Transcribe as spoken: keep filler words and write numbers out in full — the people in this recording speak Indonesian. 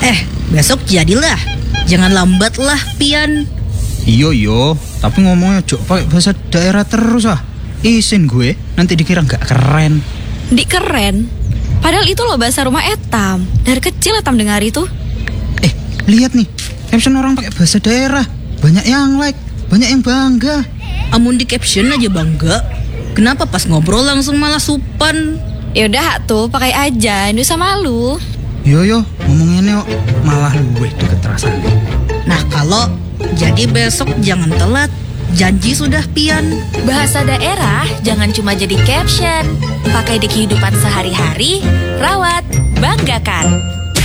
Eh, besok jadilah. Jangan lambat lah, Pian. Iyo iyo, tapi ngomongnya jok pakai bahasa daerah terus ah. Isin gue, nanti dikira nggak keren. Di keren? Padahal itu loh bahasa rumah Etam. Dari kecil Etam dengar itu. Eh, lihat nih, caption orang pakai bahasa daerah. Banyak yang like, banyak yang bangga. Amun di caption aja bangga. Kenapa pas ngobrol langsung malah supan? Yaudah tuh, pakai aja, nggak usah malu. Yo yo, ngomonginnya kok malah luweh deket rasanya. Nah kalau jadi besok jangan telat. Janji sudah, Pian. Bahasa daerah jangan cuma jadi caption. Pakai di kehidupan sehari-hari, rawat, banggakan.